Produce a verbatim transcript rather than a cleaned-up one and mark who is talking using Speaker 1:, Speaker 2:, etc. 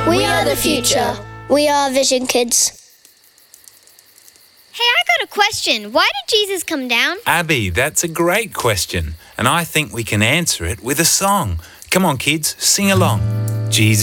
Speaker 1: We are the future.
Speaker 2: We are Vision Kids.
Speaker 3: Hey, I got a question. Why did Jesus come down?
Speaker 4: Abby, that's a great question, and I think we can answer it with a song. Come on, kids, sing along. Jesus